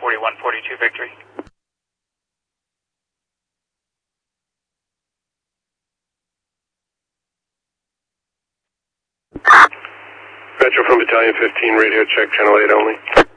4142 Victory. Metro from Battalion 15, radio check, channel 8 only.